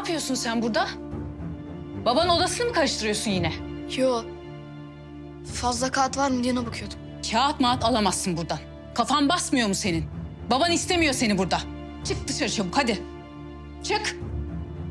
yapıyorsun sen burada? Babanın odasını mı karıştırıyorsun yine? Yo. Fazla kağıt var mı diye ona bakıyordum. Kağıt mağat alamazsın buradan. Kafan basmıyor mu senin? Baban istemiyor seni burada. Çık dışarı çabuk hadi. Çık.